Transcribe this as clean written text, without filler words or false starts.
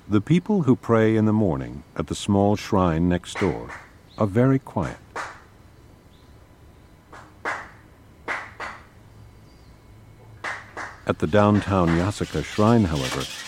The people who pray in the morning at the small shrine next door are very quiet. At the downtown Yasuka shrine, however,